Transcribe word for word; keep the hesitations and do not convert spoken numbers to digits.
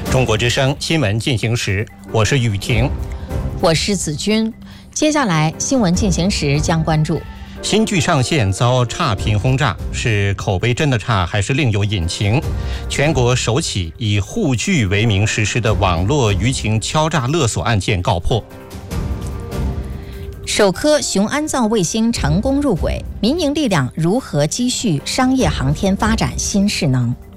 中国之声新闻进行时，我是雨婷， 我是子君。接下来新闻进行时将关注： 新剧上线遭差评轰炸，是口碑真的差，还是另有隐情？全国首起以护剧为名实施的网络舆情敲诈勒索案件告破。 首颗雄安造卫星成功入轨，民营力量如何积蓄商业航天发展新势能？